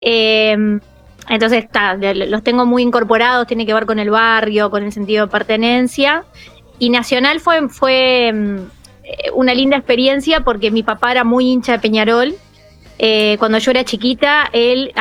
Eh, entonces, los tengo muy incorporados, tiene que ver con el barrio, con el sentido de pertenencia. Y Nacional fue una linda experiencia porque mi papá era muy hincha de Peñarol. Cuando yo era chiquita, él